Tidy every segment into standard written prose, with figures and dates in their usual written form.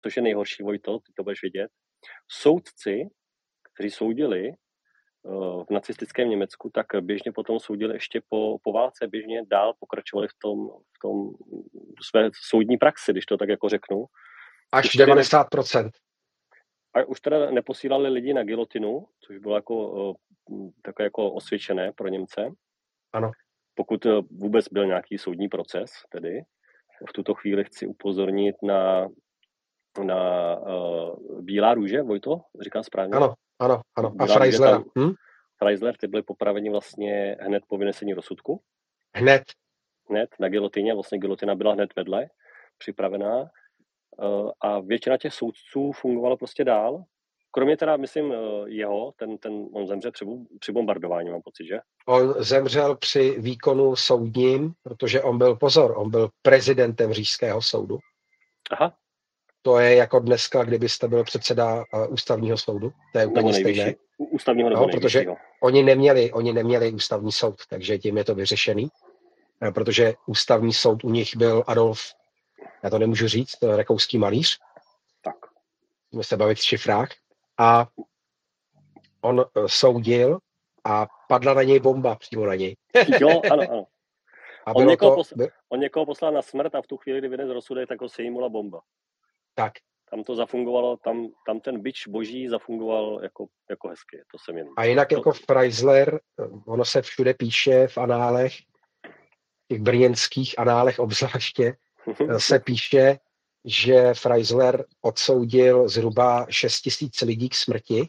což je nejhorší, Vojto, ty to budeš vědět, soudci, kteří soudili v nacistickém Německu, tak běžně potom soudili ještě po válce, běžně dál pokračovali v tom své soudní praxi, když to tak jako řeknu. Až 90%. A už teda neposílali lidi na gilotinu, což bylo jako takové jako osvědčené pro Němce. Ano. Pokud vůbec byl nějaký soudní proces, tedy v tuto chvíli chci upozornit na Bílá růže, Vojto, říkám správně? Ano. A Freislera. Freisler, ty byli popraveni vlastně hned po vynesení rozsudku. Hned na gilotině, vlastně gilotina byla hned vedle, připravená. A většina těch soudců fungovala prostě dál. Kromě teda, myslím, on zemřel při bombardování, mám pocit, že? On zemřel při výkonu soudním, protože on byl prezidentem Říšského soudu. Aha. To je jako dneska, kdybyste byl předseda ústavního soudu. To je úplně stejné. Ústavního nebo protože oni neměli ústavní soud, takže tím je to vyřešený. Protože ústavní soud u nich byl Adolf, já to nemůžu říct, to je rakouský malíř. Tak. Můžeme se bavit v šifrách. A on soudil a padla na něj bomba přímo na něj. Jo, ano. A on někoho poslal na smrt a v tu chvíli, kdy vynesl rozsudek, tak ho sejmula bomba. Tak. Tam to zafungovalo, tam ten bič boží zafungoval jako hezky. To jsem jenom. A jinak jako Freisler, ono se všude píše v análech, těch brněnských análech obzvláště, se píše, že Freisler odsoudil zhruba 6 000 lidí k smrti.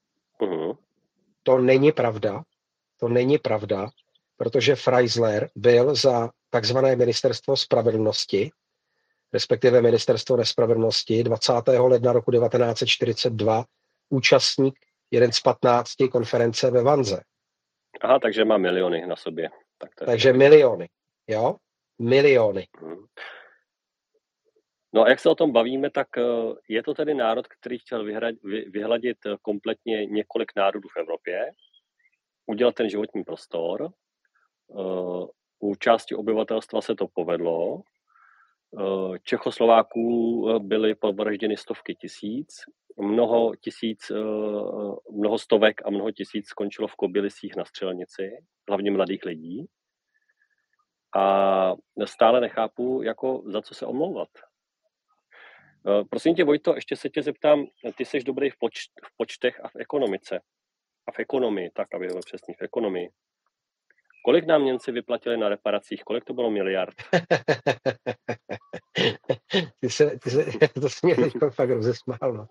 To není pravda, protože Freisler byl za takzvané ministerstvo spravedlnosti, respektive ministerstvo nespravedlnosti 20. ledna roku 1942 účastník jeden z 15 konference ve Vanze. Aha, takže má miliony na sobě. Takže miliony, jo? Miliony. No a jak se o tom bavíme, tak je to tedy národ, který chtěl vyhladit kompletně několik národů v Evropě, udělat ten životní prostor. U části obyvatelstva se to povedlo. Čechoslováků byly povražděny stovky tisíc, mnoho stovek a mnoho tisíc skončilo v Kobylisích na střelnici, hlavně mladých lidí. A stále nechápu, jako za co se omlouvat. Prosím tě, Vojto, ještě se tě zeptám, ty jsi dobrý v počtech a v ekonomice. A v ekonomii, tak aby bylo přesně, v ekonomii. Kolik nám Němci vyplatili na reparacích? Kolik to bylo miliard? To se mě fakt rozesmál. No.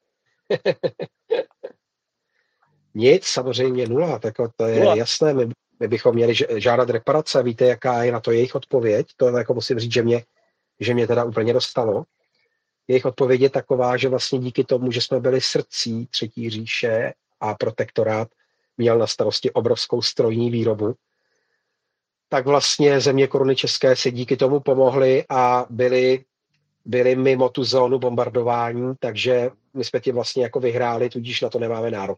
Nic, samozřejmě nula. To je nula. Jasné, my bychom měli žádat reparace. Víte, jaká je na to jejich odpověď? To jako musím říct, že mě teda úplně dostalo. Jejich odpověď je taková, že vlastně díky tomu, že jsme byli srdcí Třetí říše a protektorát měl na starosti obrovskou strojní výrobu, tak vlastně země Koruny české si díky tomu pomohly a byly mimo tu zónu bombardování, takže my jsme tím vlastně jako vyhráli, tudíž na to nemáme nárok.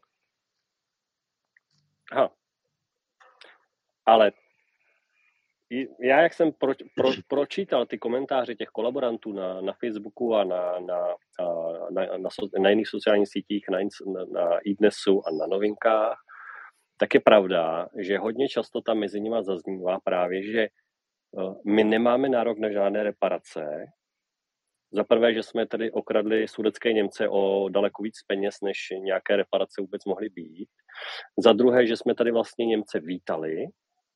Aha. Ale já, jak jsem pročítal ty komentáře těch kolaborantů na Facebooku a na jiných sociálních sítích, na iDnesu a na Novinkách, tak je pravda, že hodně často tam mezi nimi zaznívá právě, že my nemáme nárok na žádné reparace. Za prvé, že jsme tedy okradli sudetské Němce o daleko víc peněz, než nějaké reparace vůbec mohly být. Za druhé, že jsme tady vlastně Němce vítali,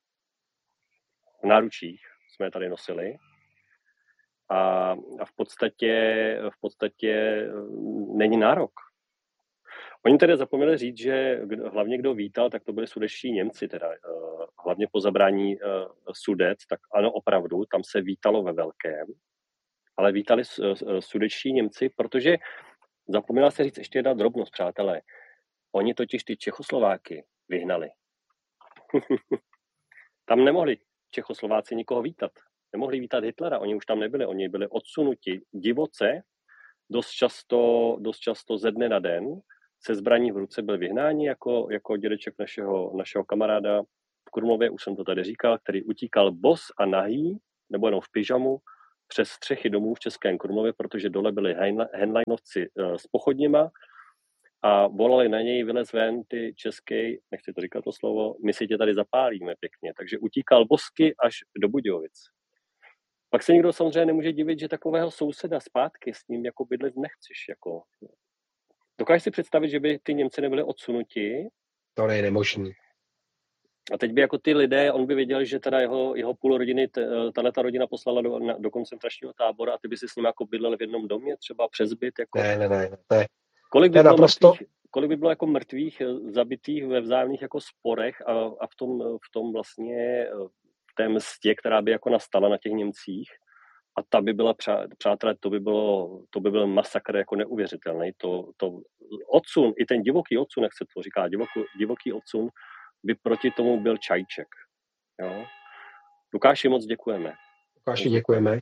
v náručích jsme je tady nosili a v podstatě není nárok. Oni tedy zapomněli říct, že hlavně kdo vítal, tak to byli sudetští Němci, teda hlavně po zabrání Sudet, tak ano, opravdu, tam se vítalo ve velkém, ale vítali sudetští Němci, protože zapomněla se říct ještě jedna drobnost, přátelé. Oni totiž ty Čechoslováky vyhnali. Tam nemohli Čechoslováci nikoho vítat. Nemohli vítat Hitlera, oni už tam nebyli, oni byli odsunuti divoce, dost často ze dne na den, se zbraní v ruce byl vyhnání jako dědeček našeho kamaráda v Krumlově, už jsem to tady říkal, který utíkal bos a nahý, nebo jenom v pyžamu, přes střechy domů v Českém Krumlově, protože dole byli henleinovci s pochodněma a volali na něj, vylez ven, ty český, nechci to říkat to slovo, my si tě tady zapálíme pěkně. Takže utíkal bosky až do Budějovic. Pak se nikdo samozřejmě nemůže divit, že takového souseda zpátky s ním jako bydlet nechceš. Jako. Dokážeš si představit, že by ty Němci nebyli odsunuti? To je nemožný. A teď by jako ty lidé, on by věděl, že teda jeho půl rodiny, tato rodina poslala do koncentračního tábora a ty by si s ním jako bydlel v jednom domě, třeba přes byt. Jako. Ne. Kolik by bylo jako mrtvých, zabitých ve vzájemných jako sporech a v tom vlastně v té mstě, která by jako nastala na těch Němcích. A ta by byla, přátelé, to by byl masakr jako neuvěřitelný. To odsun, i ten divoký odsun, jak se to říká, divoký odsun, by proti tomu byl čajček. Jo? Lukáši, moc děkujeme. Lukáši, děkujeme.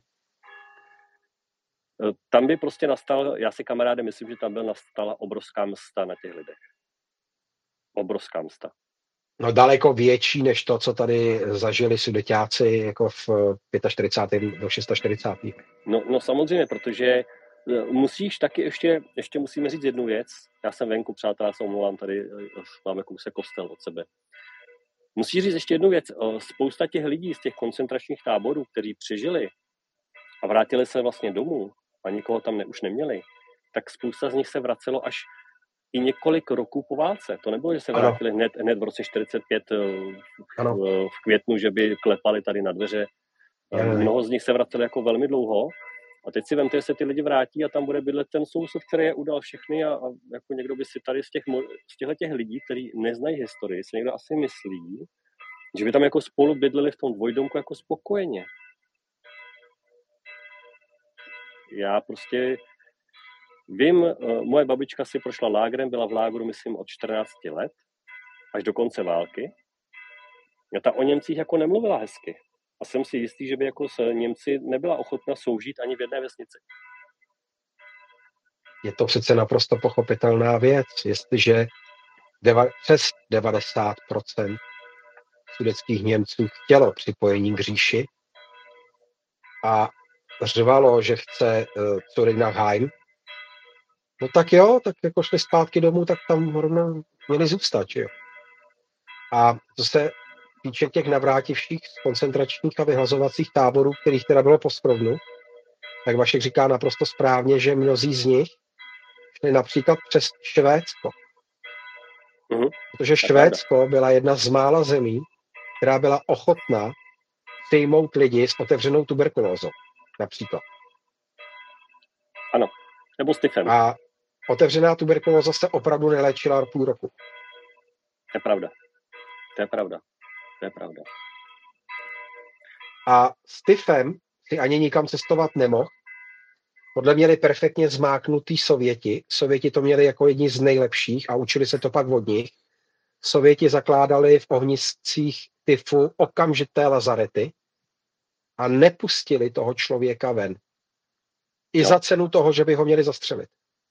Tam by prostě já si kamaráde myslím, že tam by nastala obrovská msta na těch lidech. Obrovská msta. No daleko větší, než to, co tady zažili sudeťáci jako v 45. do 46. No samozřejmě, protože musíš taky ještě musíme říct jednu věc. Já jsem venku, přátelé, se omlouvám, tady máme kousek kostel od sebe. Musíš říct ještě jednu věc. Spousta těch lidí z těch koncentračních táborů, kteří přežili a vrátili se vlastně domů a nikoho tam už neměli, tak spousta z nich se vracelo až i několik roků po válce. To nebylo, že se vrátili hned v roce 45 v květnu, že by klepali tady na dveře. Mnoho z nich se vraceli jako velmi dlouho. A teď si vemte, že se ty lidi vrátí a tam bude bydlet ten soused, který je udal všechny a jako někdo by si tady z těchto lidí, kteří neznají historii, si někdo asi myslí, že by tam jako spolu bydleli v tom dvojdomku jako spokojeně. Já prostě vím, moje babička si prošla lágrem, byla v lágru, myslím, od 14 let až do konce války. A ta o Němcích jako nemluvila hezky. A jsem si jistý, že by jako s Němci nebyla ochotna soužít ani v jedné vesnici. Je to přece naprosto pochopitelná věc. Jestliže přes 90% sudetských Němců chtělo připojení k říši a řvalo, že chce zurück nach Heim, no tak jo, tak jako šli zpátky domů, tak tam rovnou měli zůstat, jo. A co se týče těch navrátivších z koncentračních a vyhlazovacích táborů, kterých teda bylo po Skrovnu, tak Vašek říká naprosto správně, že mnozí z nich šli například přes Švédsko. Protože Švédsko byla jedna z mála zemí, která byla ochotná přijmout lidi s otevřenou tuberkulózou, například. Ano, nebo s tyfem. A otevřená tuberkulóza se opravdu neléčila půl roku. To je pravda. A s tyfem si ani nikam cestovat nemohl. Podle mě měli perfektně zmáknutý Sověti. Sověti to měli jako jedni z nejlepších a učili se to pak od nich. Sověti zakládali v ohniscích tyfu okamžité lazarety a nepustili toho člověka ven. I za cenu toho, že by ho měli zastřelit.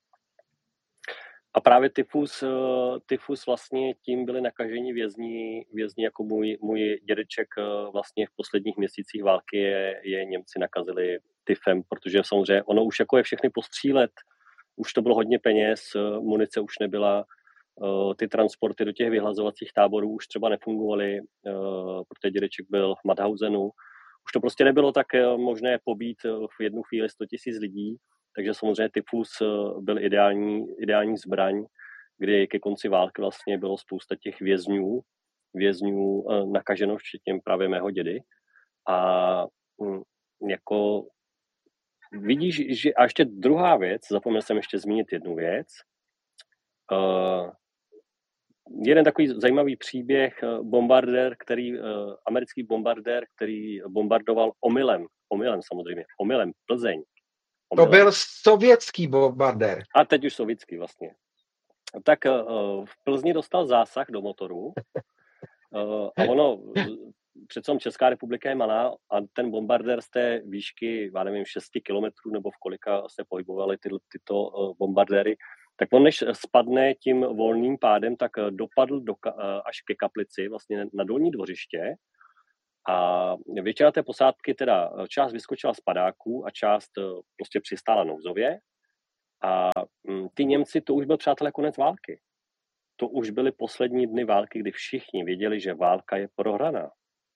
A právě tyfus vlastně tím byli nakaženi vězni jako můj dědeček vlastně v posledních měsících války je Němci nakazili tyfem, protože samozřejmě ono už jako je všechny postřílet, už to bylo hodně peněz, munice už nebyla, ty transporty do těch vyhlazovacích táborů už třeba nefungovaly, protože dědeček byl v Mauthausenu. Už to prostě nebylo tak možné pobít v jednu chvíli 100 000 lidí, takže samozřejmě tyfus byl ideální zbraň, kdy ke konci války vlastně bylo spousta těch vězňů nakaženo, včetně právě mého dědy. A jako vidíš, že a ještě druhá věc, zapomněl jsem ještě zmínit jednu věc. Jeden takový zajímavý příběh, americký bombardér, který bombardoval omylem Plzeň. To byl sovětský bombardér. A teď už sovětský vlastně. Tak v Plzni dostal zásah do motoru a ono, přece Česká republika je malá a ten bombardér z té výšky, já nevím, 6 kilometrů nebo v kolika se pohybovaly tyto bombardéry, tak on než spadne tím volným pádem, tak dopadl až ke kaplici, vlastně na Dolní Dvořiště A většina té posádky, teda část vyskočila z padáků a část prostě přistála nouzově. A ty Němci, to už byl, přátelé, konec války. To už byly poslední dny války, kdy všichni věděli, že válka je prohraná.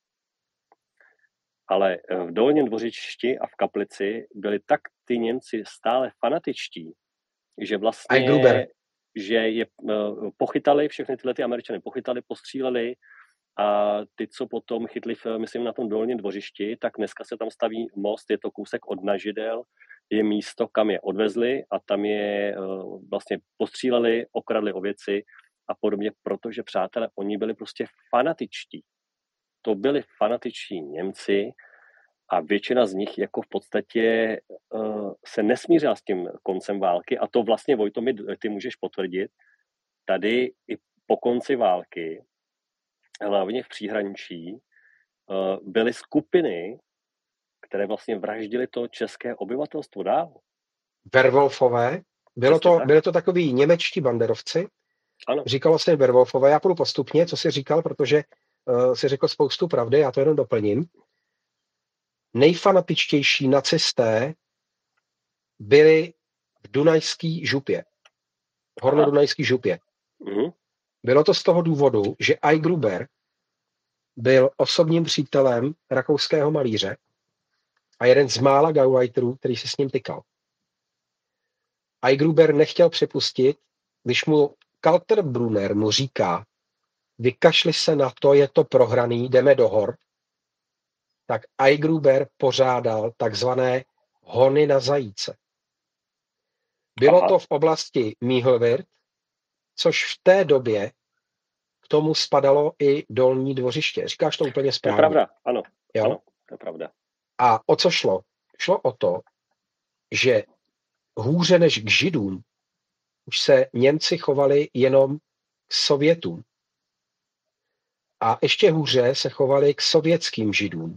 Ale v Dolním Dvořišti a v Kaplici byli tak ty Němci stále fanatičtí, že vlastně, že je pochytali, všechny tyhle ty Američany pochytali, postříleli a ty, co potom chytli, myslím, na tom Dolním Dvořišti, tak dneska se tam staví most, je to kousek od Nažidel, je místo, kam je odvezli a tam je vlastně postříleli, okradli o věci a podobně, protože, přátelé, oni byli prostě fanatičtí. To byli fanatiční Němci a většina z nich jako v podstatě se nesmířila s tím koncem války a to vlastně, Vojto, ty můžeš potvrdit, tady i po konci války, hlavně v příhraničí, byly skupiny, které vlastně vraždily to české obyvatelstvo dál. Werwolfové, byli to takový němečtí banderovci, ano. Říkalo se Werwolfové, já půjdu postupně, co jsi říkal, protože si řekl spoustu pravdy, já to jenom doplním. Nejfanatičtější nacisté byli v Dunajský župě, v Hornodunajský župě. Mhm. Bylo to z toho důvodu, že I. Gruber byl osobním přítelem rakouského malíře a jeden z mála Gauleiterů, který se s ním tykal. I. Gruber nechtěl připustit, když mu Kaltenbrunner mu říká, vykašli se na to, je to prohraný, jdeme do hor, tak I. Gruber pořádal takzvané hony na zajíce. Bylo to v oblasti Míhlwirt, což v té době k tomu spadalo i Dolní Dvořiště. Říkáš to úplně správně. To je pravda, ano. Jo? Ano, to je pravda. A o co šlo? Šlo o to, že hůře než k Židům už se Němci chovali jenom k Sovětům. A ještě hůře se chovali k sovětským Židům.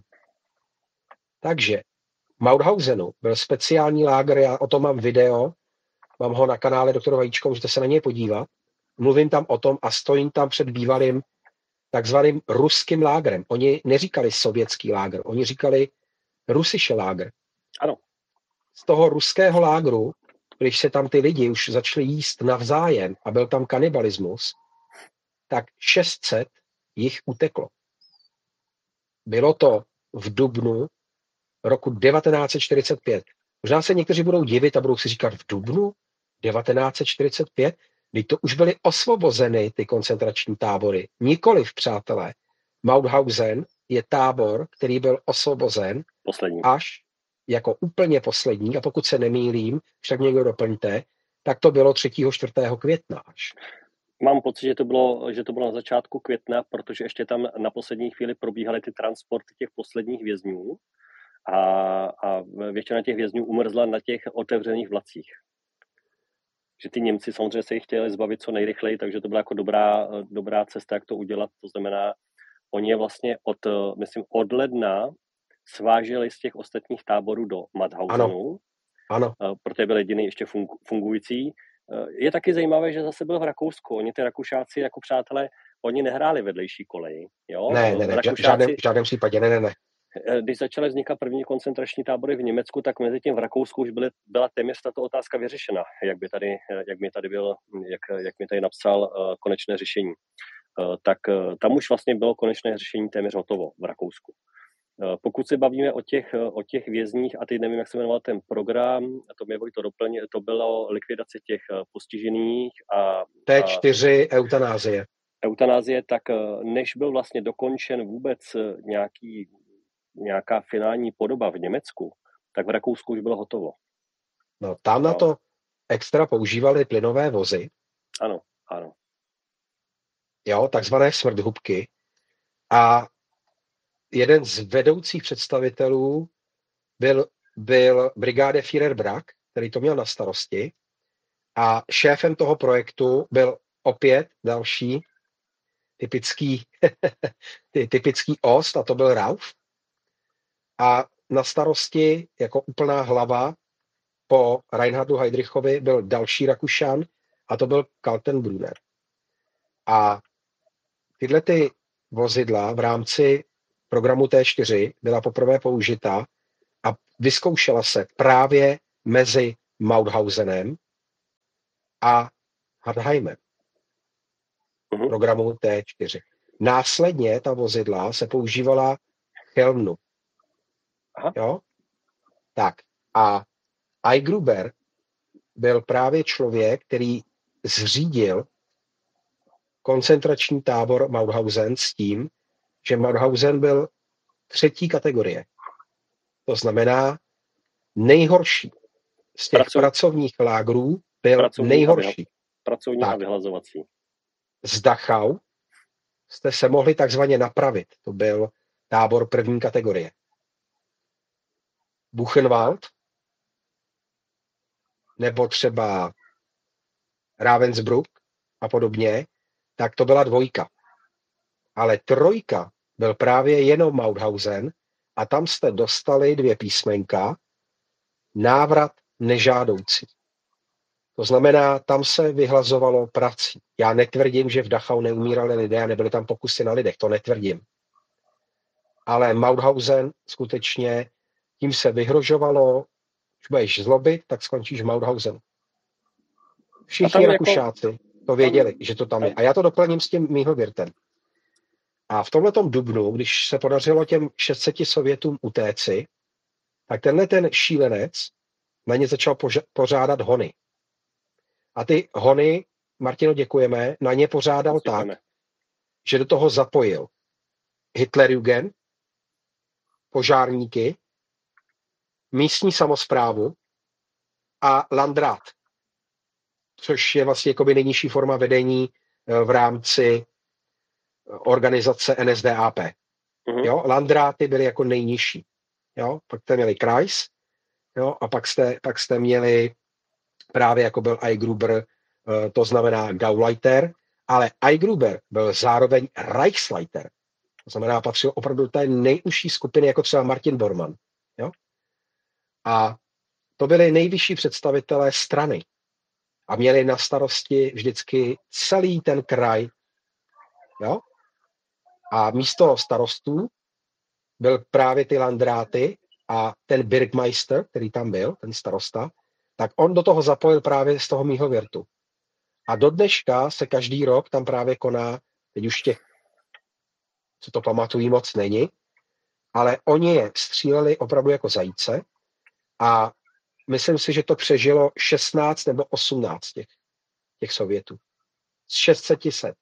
Takže v Mauthausenu byl speciální lágr, já o tom mám video, mám ho na kanále Doktor Vajíčko, můžete se na něj podívat. Mluvím tam o tom a stojím tam před bývalým takzvaným ruským lágrem. Oni neříkali sovětský lágr, oni říkali Rusische lágr. Ano. Z toho ruského lágru, když se tam ty lidi už začali jíst navzájem a byl tam kanibalismus, tak 600 jich uteklo. Bylo to v dubnu roku 1945. Možná se někteří budou divit a budou si říkat, v dubnu 1945? Kdy to už byly osvobozeny ty koncentrační tábory. Nikoliv, přátelé. Mauthausen je tábor, který byl osvobozen až jako úplně poslední, a pokud se nemýlím, však někdo doplňte, tak to bylo 3. 4. května až. Mám pocit, že to bylo na začátku května, protože ještě tam na poslední chvíli probíhaly ty transporty těch posledních vězňů a většina těch vězňů umrzla na těch otevřených vlacích. Že ty Němci samozřejmě se jich chtěli zbavit co nejrychleji, takže to byla jako dobrá cesta, jak to udělat. To znamená, oni je vlastně od ledna sváželi z těch ostatních táborů do Mauthausenu, ano. protože byl jediný ještě fungující. Je taky zajímavé, že zase byl v Rakousku. Oni ty Rakušáci jako přátelé, oni nehráli vedlejší koleji. Jo? Ne, v žádném případě, ne. Když začaly vznikat první koncentrační tábory v Německu, tak mezi tím v Rakousku už byla téměř tato otázka vyřešena, jak mi tady napsal konečné řešení. Tak tam už vlastně bylo konečné řešení téměř hotovo v Rakousku. Pokud se bavíme o těch vězních, a teď nevím, jak se jmenoval ten program, to mě Vojto doplní, to bylo likvidace těch postižených a T4 eutanázie. Eutanázie, tak než byl vlastně dokončen vůbec nějaká finální podoba v Německu, tak v Rakousku už bylo hotovo. No, tam na to extra používali plynové vozy. Ano. Jo, takzvané smrthubky. A jeden z vedoucích představitelů byl brigádeführer Brack, který to měl na starosti. A šéfem toho projektu byl opět další typický ost, a to byl Rauf. A na starosti jako úplná hlava po Reinhardu Heydrichovi byl další Rakušan, a to byl Kaltenbrunner. A tyhle ty vozidla v rámci programu T4 byla poprvé použita a vyzkoušela se právě mezi Mauthausem a Hardheimem programu T4. Následně ta vozidla se používala v Chelmnu. Jo? Tak. A Gruber byl právě člověk, který zřídil koncentrační tábor Mauthausen s tím, že Mauthausen byl 3. kategorie. To znamená nejhorší. Z těch pracovních lágrů byl nejhorší. Pracovní a vyhlazovací. Z Dachau jste se mohli takzvaně napravit. To byl tábor 1. kategorie. Buchenwald nebo třeba Ravensbrück a podobně, tak to byla 2. Ale 3 byl právě jenom Mauthausen a tam jste dostali 2 písmenka návrat nežádoucí. To znamená, tam se vyhlazovalo prací. Já netvrdím, že v Dachau neumírali lidé a nebyly tam pokusy na lidech, to netvrdím. Ale Mauthausen skutečně tím se vyhrožovalo, když budeš zlobit, tak skončíš v Mauthausenu. Všichni Rakušáci to věděli, že to tam je. A já to doplním s tím Mühlwirtem. A v tomhletom dubnu, když se podařilo těm 600 Sovětům utéci, tak tenhle ten šílenec na ně začal pořádat hony. A ty hony, Martino, děkujeme, na ně pořádal tak, že do toho zapojil Hitlerjugend, požárníky, místní samosprávu a Landrat, což je vlastně jakoby nejnižší forma vedení v rámci organizace NSDAP. Jo? Landráty byly jako nejnižší. Jo? Pak jste měli Kreis, jo? A pak jste měli právě jako byl Gruber, to znamená Gauleiter, ale Gruber byl zároveň Reichsleiter. To znamená, patřil opravdu do té nejužší skupiny, jako třeba Martin Bormann. Jo? A to byli nejvyšší představitelé strany. A měli na starosti vždycky celý ten kraj. Jo? A místo starostů byl právě ty Landráty a ten Birgmeister, který tam byl, ten starosta, tak on do toho zapojil právě z toho Mühlwirtu. A do dneška se každý rok tam právě koná, teď už těch, co to pamatují, moc není, ale oni je stříleli opravdu jako zajíce a myslím si, že to přežilo 16 nebo 18 těch Sovětů. Z 600.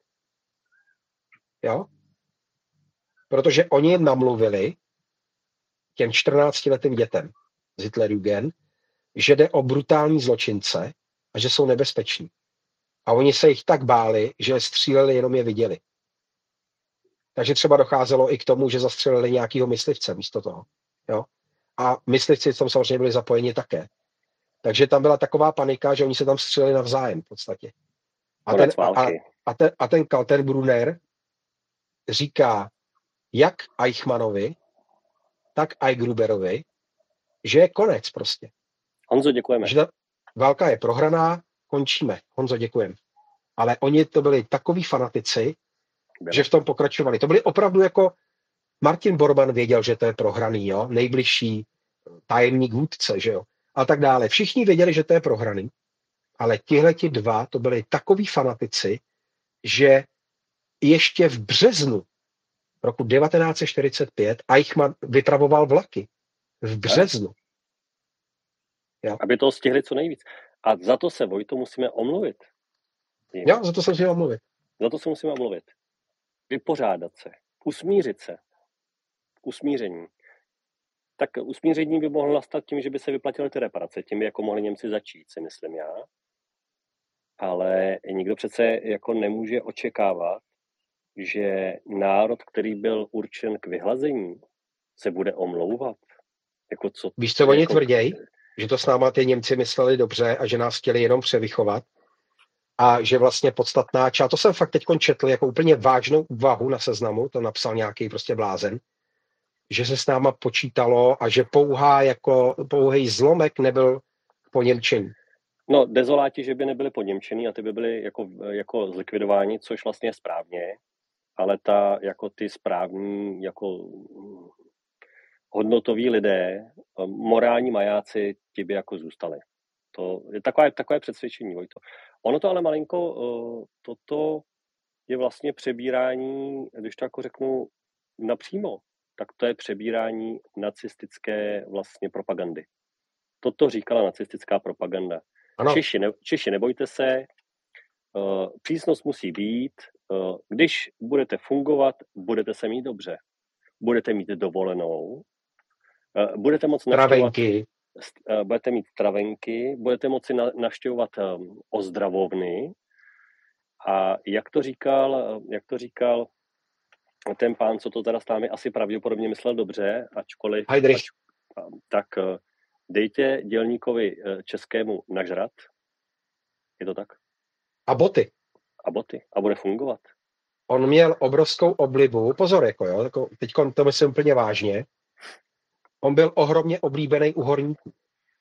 Jo? Protože oni jim namluvili těm 14letým dětem z Hitlerjugend, že jde o brutální zločince a že jsou nebezpeční. A oni se jich tak báli, že je stříleli, jenom je viděli. Takže třeba docházelo i k tomu, že zastřelili nějakého myslivce místo toho. Jo? A myslivci tam samozřejmě byli zapojeni také. Takže tam byla taková panika, že oni se tam stříleli navzájem v podstatě. A ten Kaltenbrunner říká jak Eichmannovi, tak Gruberovi, že je konec prostě. Honzo, děkujeme. Že ta válka je prohraná, končíme. Honzo, děkujeme. Ale oni to byli takoví fanatici, že v tom pokračovali. To byli opravdu jako Martin Bormann věděl, že to je prohraný, jo? Nejbližší tajemník vůdce, že jo? A tak dále. Všichni věděli, že to je prohraný, ale tihleti 2 to byli takoví fanatici, že ještě v březnu roku 1945 Eichmann vypravoval vlaky. V březnu. Jo. Aby to stihli co nejvíc. A za to se, Vojto, musíme omluvit. Jo, za to se musíme omluvit. Za to se musíme omluvit. Vypořádat se. Usmířit se. Usmíření. Tak usmíření by mohlo nastat tím, že by se vyplatily ty reparace. Tím by jako mohli Němci začít, si myslím já. Ale nikdo přece jako nemůže očekávat, že národ, který byl určen k vyhlazení, se bude omlouvat. Jako co, víš, co oni tvrdějí? Že to s náma ty Němci mysleli dobře a že nás chtěli jenom převychovat a že vlastně podstatná část, to jsem fakt teď četl jako úplně vážnou úvahu na Seznamu, to napsal nějaký prostě blázen, že se s náma počítalo a že pouhý zlomek nebyl k poněmčení. No, dezoláti, že by nebyli poněmčení a ty by byli jako zlikvidováni, což vlastně je správně, ale jako ty správní, jako hodnotoví lidé, morální majáci, ti by jako zůstali. To je takové přesvědčení, Vojto. Ono to ale malinko, toto je vlastně přebírání, když to jako řeknu napřímo, tak to je přebírání nacistické vlastně propagandy. Toto říkala nacistická propaganda. Ano. Češi, nebojte se, přísnost musí být, když budete fungovat, budete se mít dobře. Budete mít dovolenou, budete moct navštěvovat budete mít travenky, budete moci navštěvovat ozdravovny a jak to říkal ten pán, co to teda s námi asi pravděpodobně myslel dobře, ačkoliv tak dejte dělníkovi českému nažrat, je to tak? A boty. A bude fungovat. On měl obrovskou oblibu, pozor, jako teď to myslím úplně vážně, on byl ohromně oblíbený u horníků.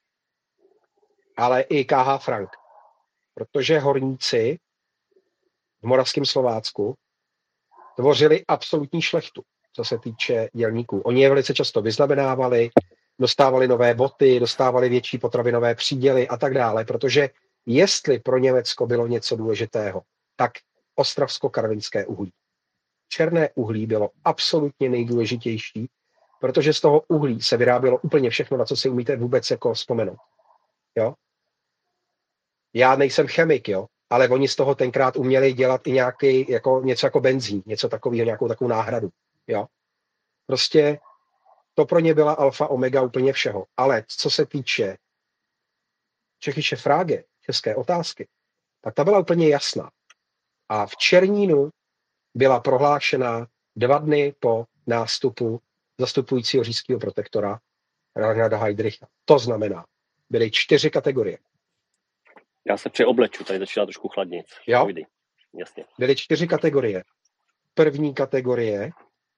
Ale i K.H. Frank. Protože horníci v Moravském Slovácku tvořili absolutní šlechtu, co se týče dělníků. Oni je velice často vyznamenávali, dostávali nové boty, dostávali větší potravinové příděly a tak dále, protože jestli pro Německo bylo něco důležitého, tak ostravsko-karvinské uhlí. Černé uhlí bylo absolutně nejdůležitější, protože z toho uhlí se vyrábělo úplně všechno, na co si umíte vůbec jako vzpomenout. Jo? Já nejsem chemik, jo, ale oni z toho tenkrát uměli dělat i nějaký, jako něco jako benzín, něco takového, nějakou takovou náhradu. Jo? Prostě to pro ně byla alfa omega úplně všeho. Ale co se týče Čechyše Fráge, české otázky, tak ta byla úplně jasná. A v Černínu byla prohlášena 2 dny po nástupu zastupujícího říšského protektora Reinharda Heydricha. To znamená, byly 4 kategorie. Já se přeobleču, tady začíná trošku chladnic. Jo? Jasně. Byly 4 kategorie. První kategorie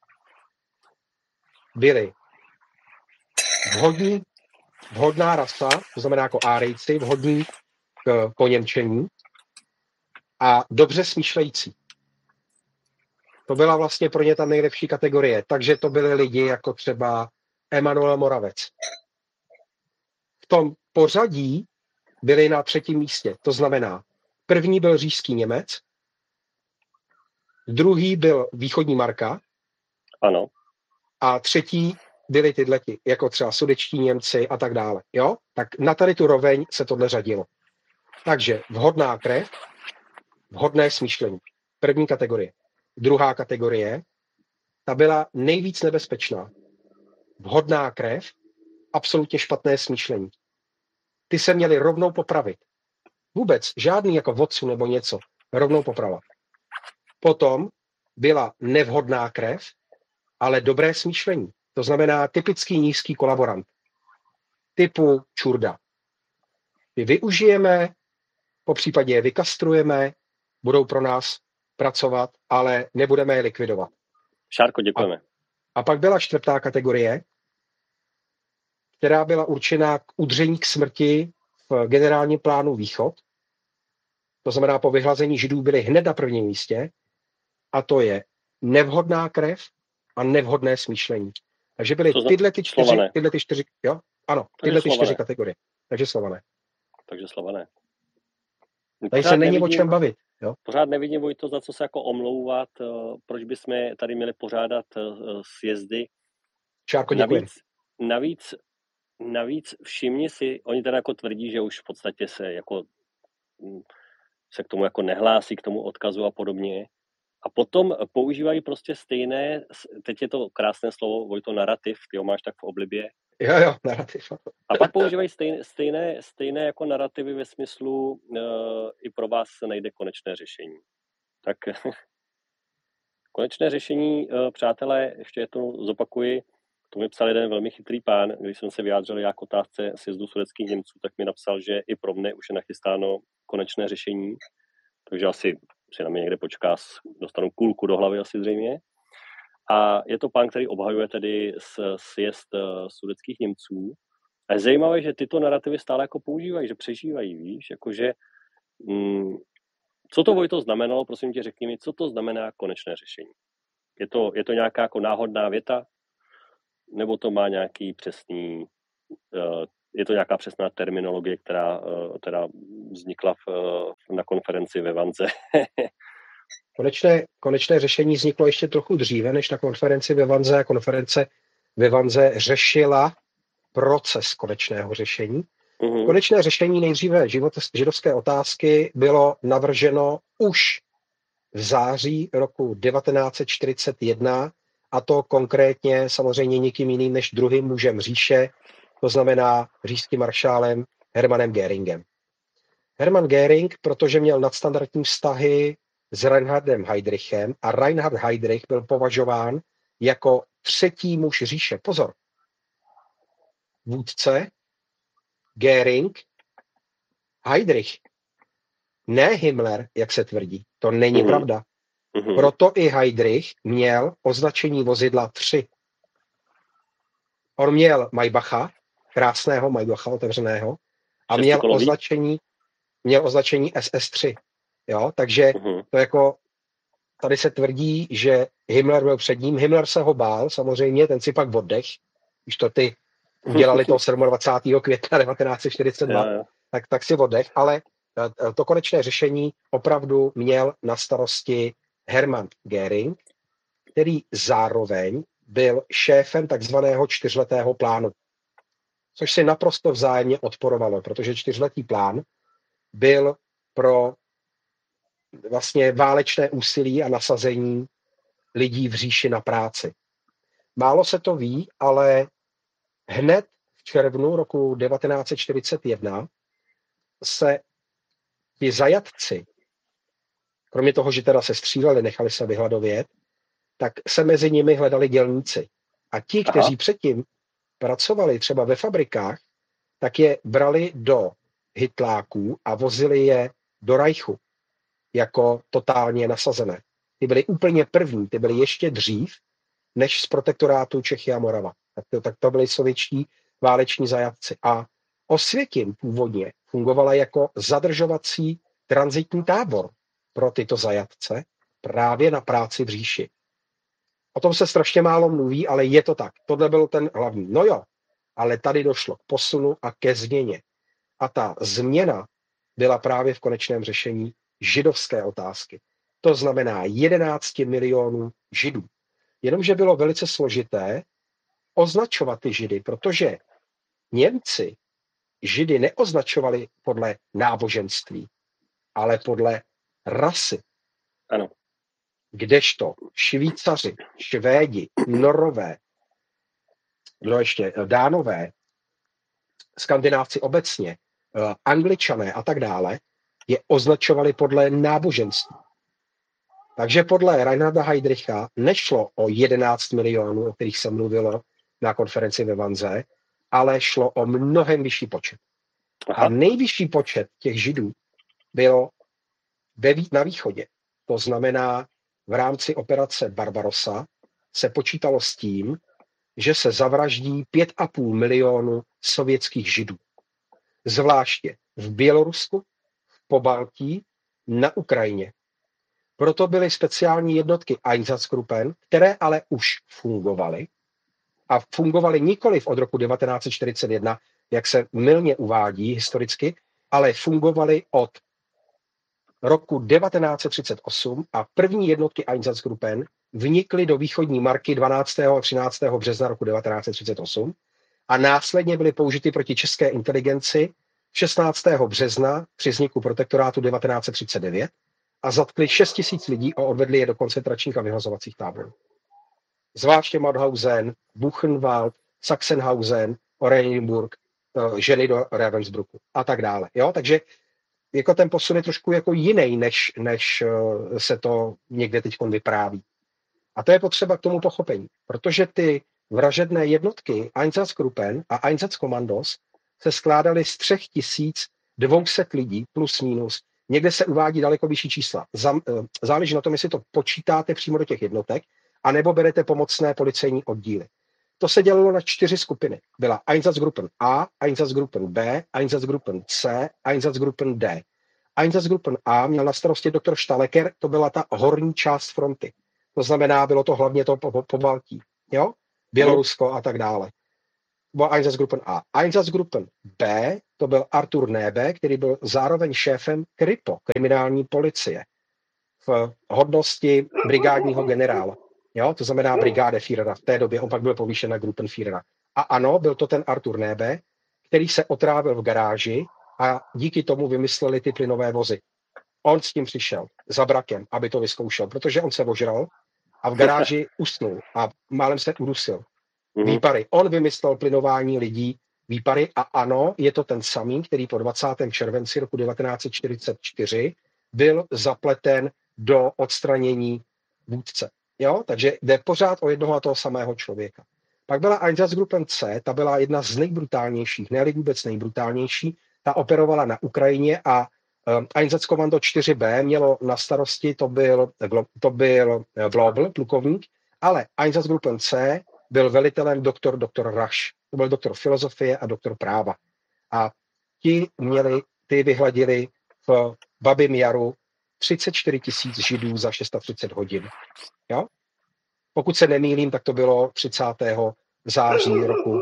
byly vhodná rasa, to znamená jako Árijci, vhodní k poněmčení a dobře smýšlející. To byla vlastně pro ně ta nejlepší kategorie. Takže to byli lidi jako třeba Emanuel Moravec. V tom pořadí byli na 3. místě. To znamená, první byl říšský Němec, druhý byl východní Marka. Ano. A 3. byli tyhleti, jako třeba sudečtí Němci a tak dále. Jo? Tak na tady tu roveň se tohle řadilo. Takže vhodná krev, vhodné smýšlení. První kategorie. Druhá kategorie, ta byla nejvíc nebezpečná. Vhodná krev, absolutně špatné smýšlení. Ty se měli rovnou popravit. Vůbec žádný jako vodcu nebo něco. Rovnou poprava. Potom byla nevhodná krev, ale dobré smýšlení. To znamená typický nízký kolaborant. Typu Čurda. My využijeme, popřípadě je vykastrujeme, budou pro nás pracovat, ale nebudeme je likvidovat. Šárko, děkujeme. A pak byla 4. kategorie, která byla určená k udření k smrti v generálním plánu Východ. To znamená, po vyhlazení Židů byli hned na prvním místě. A to je nevhodná krev a nevhodné smýšlení. Takže byly tyhle ty 4, jo? Ano, tyhle ty 4 kategorie. Takže Slované. Tady se není o čem bavit. Jo? Pořád nevidím, Vojto, za co se jako omlouvat, proč bychom tady měli pořádat sjezdy. Šárko, děkuji. Navíc všimni si, oni teda jako tvrdí, že už v podstatě se k tomu jako nehlásí, k tomu odkazu a podobně. A potom používají prostě stejné, teď je to krásné slovo, Vojto, narrativ, ty ho máš tak v oblibě. Jo, narrativ. A pak používají stejné jako narrativy ve smyslu i pro vás se najde konečné řešení. Tak konečné řešení, přátelé, ještě to zopakuji, to mi psal jeden velmi chytrý pán, když jsem se vyjádřil já k otázce sjezdu sudetských Němců, tak mi napsal, že i pro mne už je nachystáno konečné řešení, takže asi si na mě někde počká, dostanu kulku do hlavy asi zřejmě. A je to pán, který obhajuje tedy sjezd sudetských Němců. A je zajímavé, že tyto narrativy stále jako používají, že přežívají, víš, jakože co to, Vojto, znamenalo, prosím tě, řekni mi, co to znamená konečné řešení? Je to nějaká jako náhodná věta? Nebo to má nějaký přesný, je to nějaká přesná terminologie, která teda vznikla na konferenci ve Vanze? Konečné řešení vzniklo ještě trochu dříve, než na konferenci ve Vanze. Konference ve Vanze řešila proces konečného řešení. Konečné řešení nejdříve židovské otázky bylo navrženo už v září roku 1941, a to konkrétně samozřejmě nikým jiným než druhým mužem říše, to znamená říšským maršálem Hermannem Göringem. Hermann Göring, protože měl nadstandardní vztahy s Reinhardem Heydrichem, a Reinhard Heydrich byl považován jako třetí muž říše. Pozor, vůdce, Göring, Heydrich, ne Himmler, jak se tvrdí. To není pravda. Proto i Heydrich měl označení vozidla 3. On měl Maybacha, krásného Maybacha otevřeného, a měl označení SS3. Jo? Takže to jako tady se tvrdí, že Himmler byl před ním. Himmler se ho bál, samozřejmě, ten si pak oddech, když to ty udělali toho 27. května 1942, tak si oddech, ale to konečné řešení opravdu měl na starosti Hermann Göring, který zároveň byl šéfem takzvaného 4letého plánu, což si naprosto vzájemně odporovalo, protože 4letý plán byl pro vlastně válečné úsilí a nasazení lidí v říši na práci. Málo se to ví, ale hned v červnu roku 1941 se ti zajatci, kromě toho, že teda se stříleli, nechali se vyhladovět, tak se mezi nimi hledali dělníci. A ti, kteří předtím pracovali třeba ve fabrikách, tak je brali do hytláků a vozili je do Reichu jako totálně nasazené. Ty byly úplně první, ty byly ještě dřív, než z protektorátu Čechy a Morava. Tak to byli sovětští váleční zajatci. A Osvětim původně fungovala jako zadržovací tranzitní tábor pro tyto zajatce právě na práci v říši. O tom se strašně málo mluví, ale je to tak. Tohle byl ten hlavní. No jo, ale tady došlo k posunu a ke změně. A ta změna byla právě v konečném řešení židovské otázky. To znamená 11 milionů židů. Jenomže bylo velice složité označovat ty židy, protože Němci židy neoznačovali podle náboženství, ale podle rasy. Ano. Kdežto Švýcaři, Švédi, Norové, Dánové, Skandinávci obecně, Angličané a tak dále, je označovali podle náboženství. Takže podle Reinharda Heydricha nešlo o 11 milionů, o kterých se mluvilo na konferenci ve Vanze, ale šlo o mnohem vyšší počet. A nejvyšší počet těch židů bylo na východě. To znamená, v rámci operace Barbarossa se počítalo s tím, že se zavraždí 5,5 milionu sovětských židů. Zvláště v Bělorusku, v Pobaltí, na Ukrajině. Proto byly speciální jednotky Einsatzgruppen, které ale už fungovaly. A fungovaly nikoliv od roku 1941, jak se mylně uvádí historicky, ale fungovaly od roku 1938 a první jednotky Einsatzgruppen vnikly do východní Marky 12. a 13. března roku 1938 a následně byly použity proti české inteligenci 16. března při vzniku protektorátu 1939 a zatkli 6 000 lidí a odvedli je do koncentračních a vyhlazovacích táborů. Zvláště Mauthausen, Buchenwald, Sachsenhausen, Oranienburg, ženy do Ravensbrücku a tak dále. Jo? Takže jako ten posun je trošku jako jiný, než se to někde teď vypráví. A to je potřeba k tomu pochopení, protože ty vražedné jednotky Einsatzgruppen a Einsatzkommandos se skládaly z 3200 lidí plus minus. Někde se uvádí daleko vyšší čísla. Záleží na tom, jestli to počítáte přímo do těch jednotek, anebo berete pomocné policejní oddíly. To se dělalo na 4 skupiny. Byla Einsatzgruppen A, Einsatzgruppen B, Einsatzgruppen C, Einsatzgruppen D. Einsatzgruppen A měl na starosti doktor Stalecker, to byla ta horní část fronty. To znamená, bylo to hlavně to po Baltí, jo? Bělorusko a tak dále. Byl Einsatzgruppen A. Einsatzgruppen B, to byl Artur Nebe, který byl zároveň šéfem KRIPO, kriminální policie, v hodnosti brigádního generála. Jo? To znamená Brigadeführera. V té době on pak byl povýšen na Gruppenführera. A ano, byl to ten Artur Nebe, který se otrávil v garáži a díky tomu vymysleli ty plynové vozy. On s tím přišel za brakem, aby to vyzkoušel, protože on se ožral a v garáži usnul a málem se udusil. Výpary. On vymyslel plynování lidí, výpary a ano, je to ten samý, který po 20. červenci roku 1944 byl zapleten do odstranění vůdce. Jo? Takže jde pořád o jednoho a toho samého člověka. Pak byla Einsatzgruppen C, ta byla jedna z nejbrutálnějších, ne vůbec nejbrutálnější, ta operovala na Ukrajině a Einsatzkommando 4B mělo na starosti, to byl Global, plukovník, ale Einsatzgruppen C byl velitelem doktor Rasch. To byl doktor filozofie a doktor práva. A ty vyhladili v Babím Jaru 34 000 Židů za 630 hodin. Jo? Pokud se nemýlím, tak to bylo 30. září roku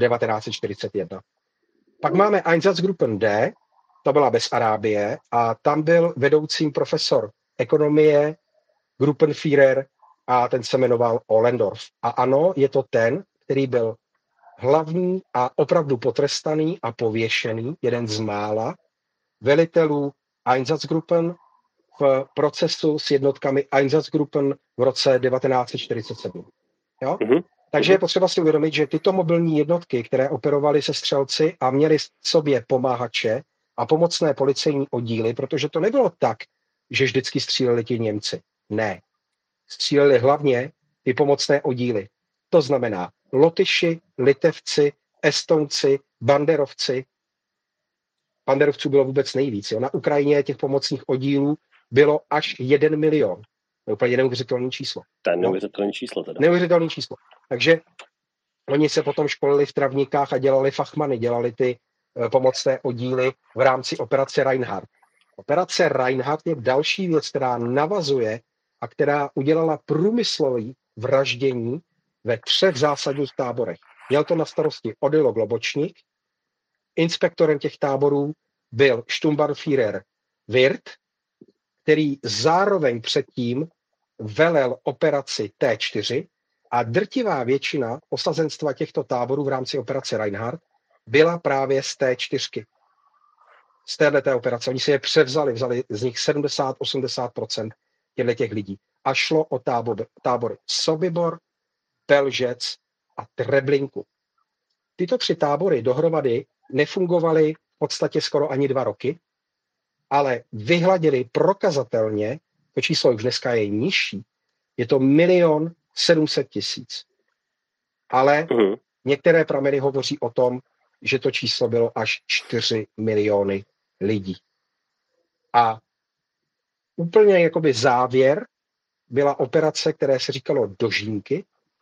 1941. Pak máme Einsatzgruppen D, to byla Besarábie, a tam byl vedoucím profesor ekonomie, Gruppenführer, a ten se jmenoval Ohlendorf. A ano, je to ten, který byl hlavní a opravdu potrestaný a pověšený, jeden z mála velitelů Einsatzgruppen v procesu s jednotkami Einsatzgruppen v roce 1947. Jo? Takže je potřeba si uvědomit, že tyto mobilní jednotky, které operovaly se střelci a měly v sobě pomáhače a pomocné policejní oddíly, protože to nebylo tak, že vždycky stříleli ti Němci. Ne. Stříleli hlavně ty pomocné oddíly. To znamená Lotyši, Litevci, Estonci, Banderovci. Banderovců bylo vůbec nejvíc. Jo. Na Ukrajině těch pomocných oddílů bylo až 1 milion. To je úplně neuvěřitelné číslo. To je neuvěřitelné číslo teda. Neuvěřitelné číslo. Takže oni se potom školili v Travníkách a dělali fachmany, dělali ty pomocné oddíly v rámci operace Reinhardt. Operace Reinhardt je další věc, která navazuje a která udělala průmyslové vraždění ve 3 zásadních táborech. Měl to na starosti Odilo Globočník, inspektorem těch táborů byl Sturmbannführer Wirth, který zároveň předtím velel operaci T4 a drtivá většina osazenstva těchto táborů v rámci operace Reinhardt byla právě z T4. Z této operace. Oni si je převzali, vzali z nich 70-80% těch lidí. A šlo o tábory Sobibor, Belžec a Treblinku. Tyto 3 tábory dohromady nefungovaly v podstatě skoro ani 2 roky, ale vyhladili prokazatelně, to číslo už dneska je nižší, je to 1 700 000. Ale některé prameny hovoří o tom, že to číslo bylo až 4 miliony lidí. A úplně jakoby závěr byla operace, které se říkalo Dožínky.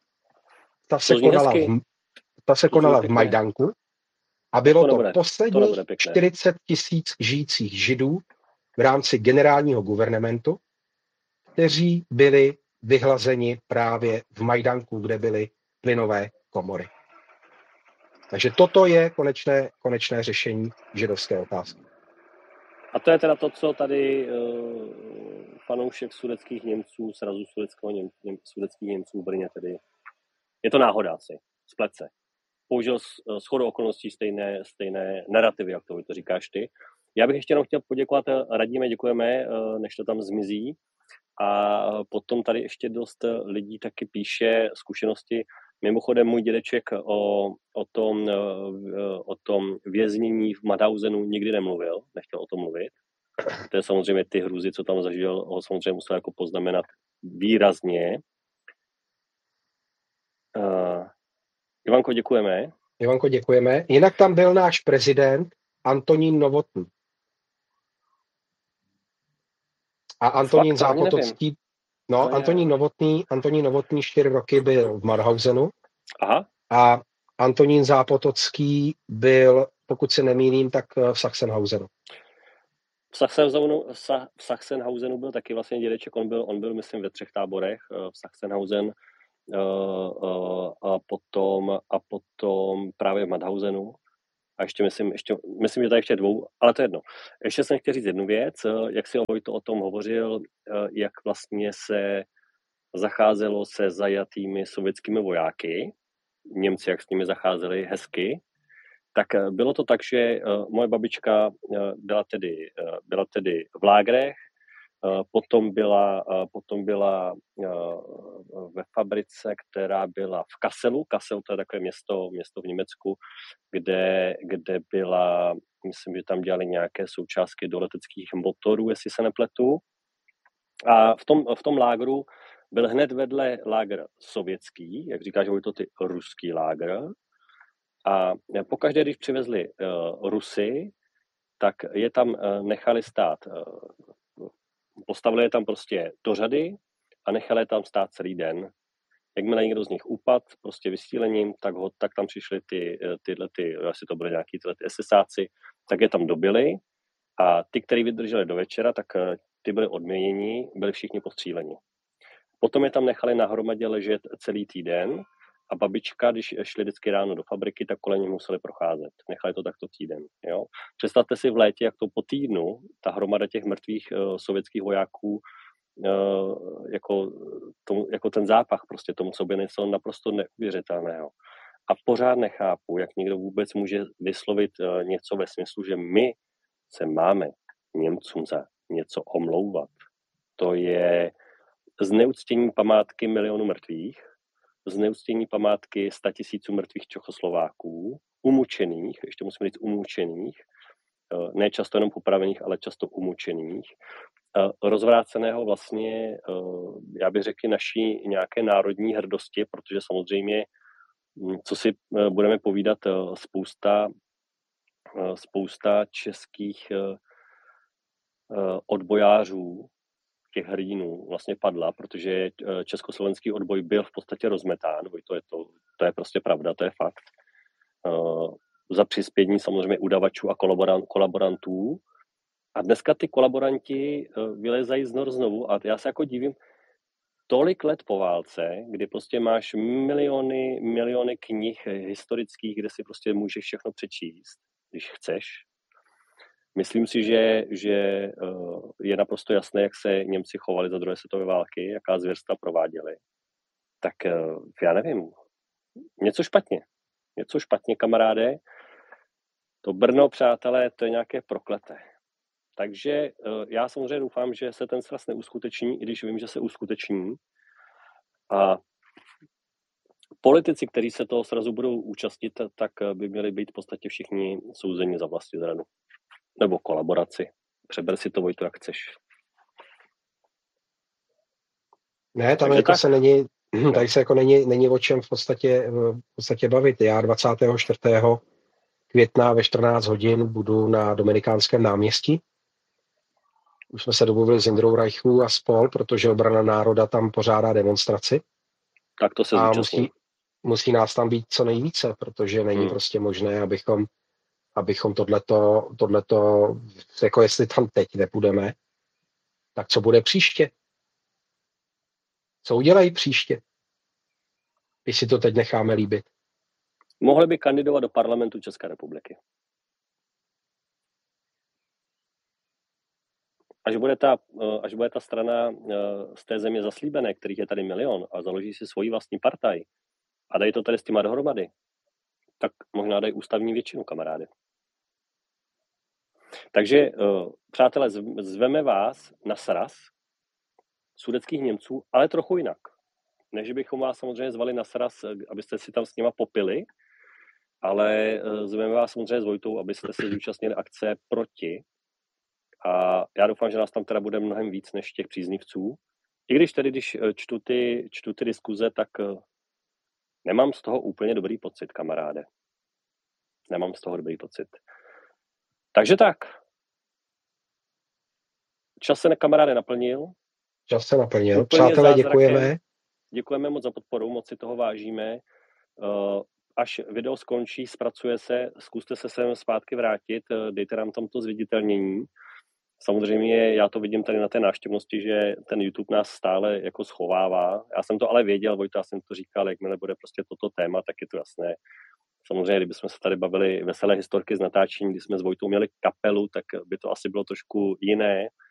Ta se konala v Majdanku a bylo to posledních 40 000 žijících Židů v rámci generálního guvernementu, kteří byli vyhlazeni právě v Majdanku, kde byly plynové komory. Takže toto je konečné řešení židovské otázky. A to je teda to, co tady fanoušek sudetských Němců, srazu sudetských Němců v Brně tedy. Je to náhoda asi, splet se. Použil shodou okolností stejné narrativy, jak to říkáš ty. Já bych ještě jenom chtěl poděkovat, Radíme, děkujeme, než to tam zmizí. A potom tady ještě dost lidí taky píše zkušenosti. Mimochodem můj dědeček o tom věznění v Mauthausenu nikdy nemluvil, nechtěl o tom mluvit. To je samozřejmě ty hrůzy, co tam zažil, ho samozřejmě musel jako poznamenat výrazně. Ivanko, děkujeme. Ivanko, děkujeme. Jinak tam byl náš prezident Antonín Novotný. A Antonín Zápotocký, Antonín Novotný 4 roky byl v Mauthausenu. Aha. A Antonín Zápotocký byl, pokud se nemýlím, tak v Sachsenhausenu. V Sachsenhausenu byl taky vlastně dědeček, on byl myslím ve 3 táborech, v Sachsenhausen, a potom právě v Mauthausenu. A ještě myslím, že tady ještě 2, ale to je jedno. Ještě jsem chtěl říct jednu věc, jak si Vojto o tom hovořil, jak vlastně se zacházelo se zajatými sovětskými vojáky, Němci, jak s nimi zacházeli hezky, tak bylo to tak, že moje babička byla tedy v lágrech, potom byla ve fabrice, která byla v Kasselu. Kassel, to je takové město v Německu, kde byla, myslím, že tam dělali nějaké součástky do leteckých motorů, jestli se nepletu. A v tom lágru byl hned vedle lágr sovětský, jak říkáš, to ty ruský lágr. A pokaždé, když přivezli Rusy, tak je tam nechali stát, postavili je tam prostě do řady a nechali je tam stát celý den. Jakmile někdo z nich upad prostě vysílením, tak tam přišli tyhle, asi to byly nějaký tyhle SSáci, tak je tam dobili a ty, kteří vydrželi do večera, tak ty byli odměněni, byli všichni postříleni. Potom je tam nechali na hromadě ležet celý týden a babička, když šli vždycky ráno do fabriky, tak kolem ní museli procházet. Nechali to takto týden. Jo? Představte si v létě, jak to po týdnu, ta hromada těch mrtvých sovětských vojáků, jako ten zápach prostě tomu sobě něco naprosto neuvěřitelného. A pořád nechápu, jak někdo vůbec může vyslovit něco ve smyslu, že my se máme Němcům za něco omlouvat. To je zneuctění památky milionu mrtvých, zneuctění památky 100 000 mrtvých Čechoslováků, umučených, ještě musím říct umučených, ne často jenom popravených, ale často umučených, rozvráceného vlastně, já bych řekl, naší nějaké národní hrdosti, protože samozřejmě, co si budeme povídat, spousta českých odbojářů, těch hrdinů vlastně padla, protože československý odboj byl v podstatě rozmetán, to je prostě pravda, to je fakt. Za přispění samozřejmě udavačů a kolaborantů. A dneska ty kolaboranti vylezají znovu a já se jako divím, tolik let po válce, kdy prostě máš miliony knih historických, kde si prostě můžeš všechno přečíst, když chceš. Myslím si, že je naprosto jasné, jak se Němci chovali za druhé světové války, jaká zvěrstva prováděli. Tak já nevím, něco špatně, kamaráde. To Brno, přátelé, to je nějaké prokleté. Takže já samozřejmě doufám, že se ten sraz neuskuteční, i když vím, že se uskuteční. A politici, kteří se toho srazu budou účastnit, tak by měli být v podstatě všichni souzeni za vlastizradu. Nebo kolaboraci. Přeber si to, Vojto, jak chceš. Ne, tam jako se není, tady se jako není o čem v podstatě bavit. Já 24. května ve 14 hodin budu na Dominikánském náměstí. Už jsme se domluvili s Jindrou Reichu a spol, protože Obrana národa tam pořádá demonstraci. Tak to se zúčastní. Musí nás tam být co nejvíce, protože není prostě možné, abychom tohleto, jako jestli tam teď nepůjdeme, tak co bude příště? Co udělají příště? Když si to teď necháme líbit. Mohli by kandidovat do parlamentu České republiky. Až bude ta strana z té země zaslíbené, kterých je tady milion, a založí si svoji vlastní partaj a dají to tady s těma dohromady, tak možná dají ústavní většinu, kamarády. Takže, přátelé, zveme vás na sraz sudetských Němců, ale trochu jinak. Než bychom vás samozřejmě zvali na sraz, abyste si tam s nima popili, ale zveme vás samozřejmě s Vojtou, abyste se zúčastnili akce proti. A já doufám, že nás tam teda bude mnohem víc než těch příznivců. I když tedy, když čtu ty diskuze, tak nemám z toho úplně dobrý pocit, kamaráde. Nemám z toho dobrý pocit. Takže tak. Čas se kamaráde naplnil. Přátelé, děkujeme. Děkujeme moc za podporu, moc si toho vážíme. Až video skončí, zpracuje se, zkuste se sem zpátky vrátit, dejte nám tam to zviditelnění. samozřejmě já to vidím tady na té návštěvnosti, že ten YouTube nás stále jako schovává. Já jsem to ale věděl, Vojta, já jsem to říkal, jakmile bude prostě toto téma, tak je to jasné. Samozřejmě, kdybychom se tady bavili veselé historky z natáčení, kdy jsme s Vojtou měli kapelu, tak by to asi bylo trošku jiné.